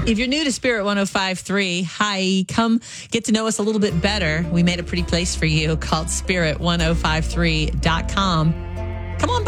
If you're new to Spirit 105.3, hi, come get to know us a little bit better. We made a pretty place for you called spirit1053.com. Come on by.